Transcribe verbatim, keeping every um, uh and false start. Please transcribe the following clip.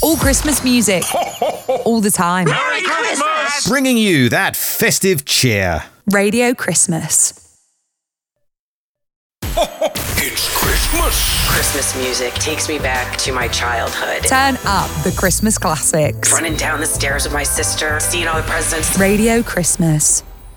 All Christmas music. All the time. Merry Christmas! Bringing you that festive cheer. Radio Christmas. It's Christmas. Christmas music takes me back to my childhood. Turn up the Christmas classics. Running down the stairs with my sister, seeing all the presents. Radio Christmas.